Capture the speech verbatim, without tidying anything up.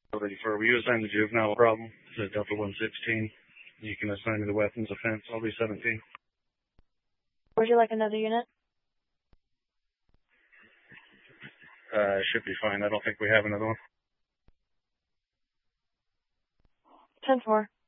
thirty-four. Were you assigned the juvenile problem? It's a Delta one sixteen. You can assign me the weapons offense. I'll be seventeen. Would you like another unit? Uh, should be fine. I don't think we have another one. ten four.